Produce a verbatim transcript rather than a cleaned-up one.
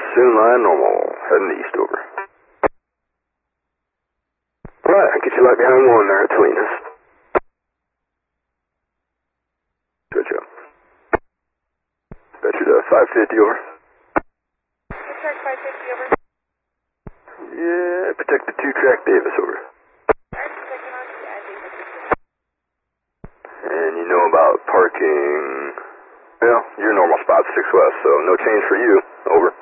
Soon line normal. Heading east, over. Right, I'll get you right behind one there at Salinas. Switch up. Bet you to five fifty, over. Track five fifty, over. Yeah, protect the two-track Davis, over. Alright, second on to add Davis. And you know about parking... Well, your normal spot's six west, so no change for you. Over.